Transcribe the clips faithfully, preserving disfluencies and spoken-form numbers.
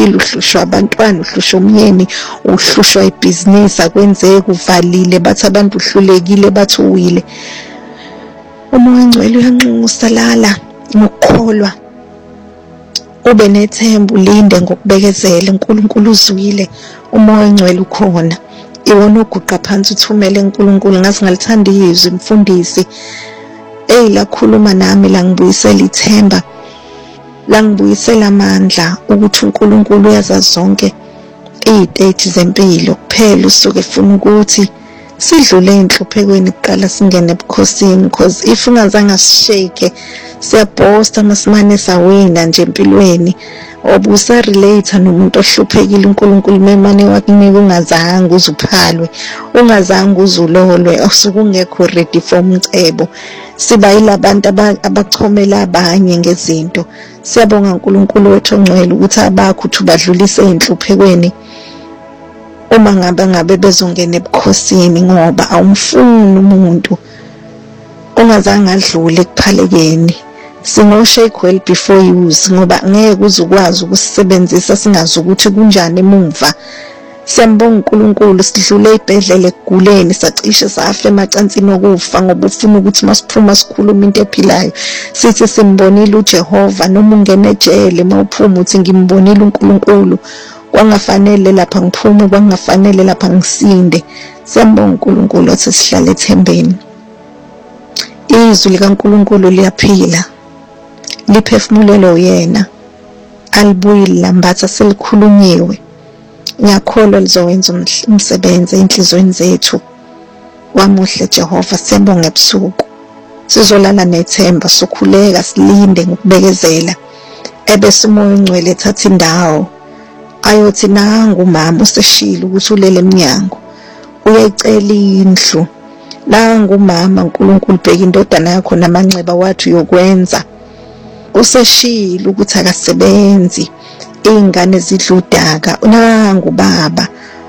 still uhlushwa abantwana, uhlushwa umyeni, uhlushwa ibhizinisi, akwenzeki, uvalile, bathi abantu uhlulekile, bathi uwile. Umoya Ngcwele uyanxusa lala ngokukholwa, ube nethemba, ulinde ngokubekezela. uNkulunkulu uzwile, umoya Ngcwele ukhona, iwona oguqa phansi uthumele uNkulunkulu. Ngathi ngalithanda izwi mfundisi ey lakhuluma nami, la ngibuyisela ithemba, la ngibuyisela amandla ukuthi uNkulunkulu uyazazi zonke iziteti zempilo. Kuphela usuke efuna ukuthi sidlule enhluphekweni kuqala singene ebukhosini, because if ungazange sisheke siyabhosta masimane sawina nje empilweni, obusa relate nomuntu ohluphekile. uNkulunkulu memane wakunika ungazange uzuphalwe, ungazange uzulolwe, osuke ungekho ready for umcebo. Siba yilabantu abachomela abanye ngezinto. Siyabonga uNkulunkulu wethu ongcwele ukuthi abakho uthi badlulise enhluphekweni uma ngabe ngabe bezongena ebukhosini, ngoba awumfuni umuntu ongazange adlule ekuphalekeni. Singo-shake well before use, ngoba ngeke uzukwazi ukusebenzisa singazi ukuthi kunjani emuva. Siyambonga uNkulunkulu sidlule ibhedlela ekuguleni, sacishe safa emacansini okufa, ngoba ufuna ukuthi masiphuma sikhuluma into ephilayo sithi simbonile uJehova. Noma ungene ejele mawuphuma uthi ngimbonile uNkulunkulu, kwangafanele lapha ngiphume, kwangafanele lapha ngisinde. Siyambonga uNkulunkulu ukuthi sihlale ethembeni. Izwi likaNkulunkulu liyaphila, liphefumulelo yena, alibuyi lambatha selikhulunyiwe. Ngiyakholwa lizowenza umsebenzi enhlizweni zethu. Wamuhle Jehova, siyabonga ebusuku, sizolala nethemba, sokhuleka silinde ngokubekezela. Ebese umoya Ngcwele ethatha indawo, ayothi nangu umama useshilo ukuthi ulele eminyango, uyayicela indlu. Nangu umama uNkulunkulu bheka indodana yakho namanxeba wathi uyokwenza, useshilo ukuthi akasebenzi, ingane zidludaka. Nangu baba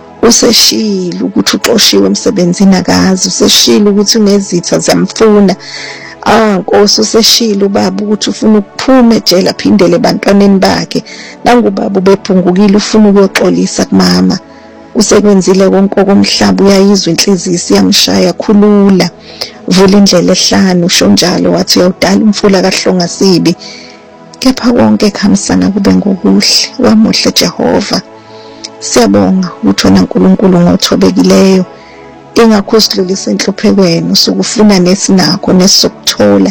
useshilo ukuthi uxoshiwe emsebenzini akazi, useshilo ukuthi unezitha ziyamfuna. Ah Nkosi, useshilo baba ukuthi ufuna ukuphuma ejele aphindele ebantwaneni bakhe. Nangu baba ubephungukile ufuna ukuyoxolisa kumama, usekwenzile konke okomhlaba, uyayizwa inhliziyo iyamshaya, khulula, vula indlela ehlanu. Usho njalo wathi uyawudala umfula kahlonga sibi, kepha konke kuhambisana kube ngokuhle. Wamuhle Jehova, siyabonga ukuthi wena uNkulunkulu ngothobekileyo, ingakho usidlulisa enhluphekweni, usukufuna nesinakho nesokuthola.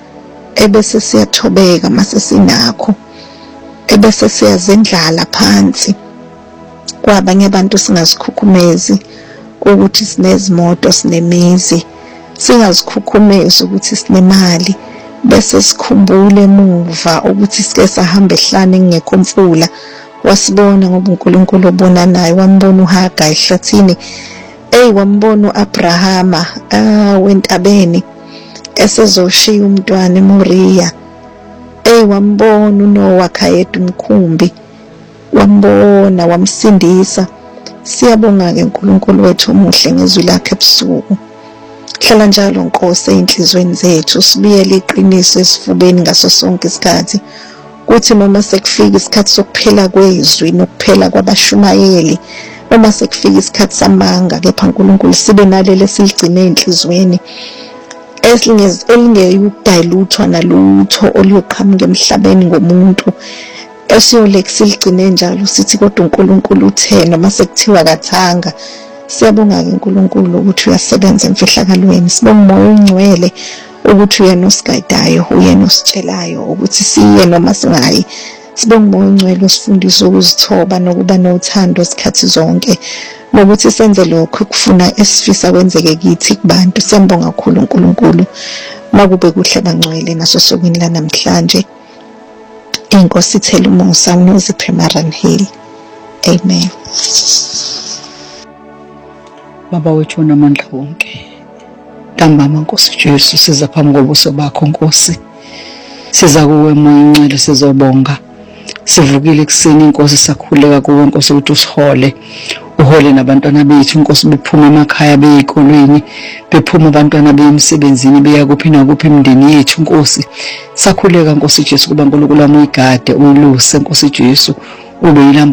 Ebese siyathobeka mase sinakho, ebese siyazendlala phansi. Kwabanye abantu singazikhukhumezi ukuthi sinezimoto, sinemizi, singazikhukhumezi ukuthi sinemali, bese sikhumbule emuva ukuthi sike sahamba ehlane ngekho mfula. Wasibona ngoba uNkulunkulu obona naye, wambona uHaga ehlathini, ey wambona uAbrahama ah wentabeni esezoshiya umntwana eMoriya, ey wambona uNoah khayedwa umkhumbi, wambona wamsindisa. Siyabonga ke uNkulunkulu wethu omuhle ngezwi lakhe ebusuku. Hlala njalo Nkosi enhlizweni zethu, sibiyele iqiniso esifubeni ngaso sonke isikhathi, kuthi noma sekufika isikhathi sokuphela kwezwi nokuphela kwabashumayeli, noma sekufika isikhathi samanga, kepha uNkulunkulu sibe nalele siligcine enhlizweni elingeyukudayiluthwa nalutho oluyoqhamuka emhlabeni ngomuntu, esiyoleke siligcine njalo sithi kodwa uNkulunkulu uthe noma sekuthiwa kathanga. Siyabonga ke uNkulunkulu ukuthi uyasebenza emfihlakalweni. Sibonga umoya Ngcwele ukuthi uyena osigayidayo, uyena ositshelayo ukuthi siye noma singayi. Sibonga umoya Ngcwele osifundisa ukuzithoba nokuba nothando isikhathi zonke, nokuthi senze lokho kufuna esifisa kwenzeke kithi kubantu. Siyabonga kakhulu uNkulunkulu, makube kuhle bangcwele naso sokwini la namhlanje. Inkosi ithele umusa uNoziphe Maranhill. Amen. Baba wethu onamandla wonke, ntambama Nkosi Jesu, siza phambi kobuso bakho Nkosi, siza kuwe Moya Ngcwele, sizobonga. Sivukile ekuseni Nkosi, sakhuleka kuwe Nkosi ukuthi usihole, uhole nabantwana bethu Nkosi, bephuma emakhaya beyikolweni, bephuma abantwana beyemsebenzini beya kuphi nakuphi imindeni yethu Nkosi. Sakhuleka Nkosi Jesu kuba uNkulunkulu wami uyigade, uyiluse Nkosi Jesu, ube